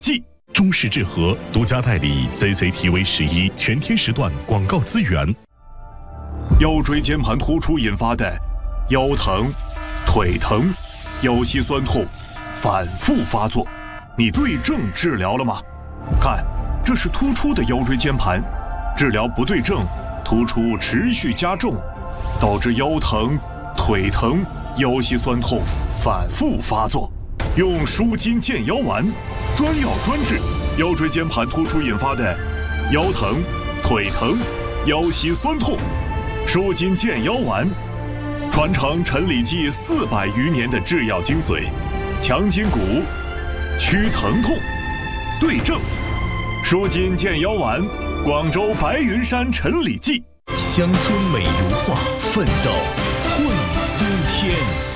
记。中式治和独家代理 CCTV11全天时段广告资源。 腰椎间盘突出引发的腰疼、腿疼、腰膝酸痛反复发作，你对症治疗了吗？看，这是突出的腰椎间盘，治疗不对症，突出持续加重，导致腰疼、腿疼、腰膝酸痛反复发作。用舒筋健腰丸，专药专治腰椎间盘突出引发的腰疼、腿疼、腰膝酸痛。舒筋健腰丸，传承陈李济400余年的制药精髓，强筋骨，祛疼痛，对症。舒筋健腰丸，广州白云山陈李济。 乡村美如画，奋斗会新天。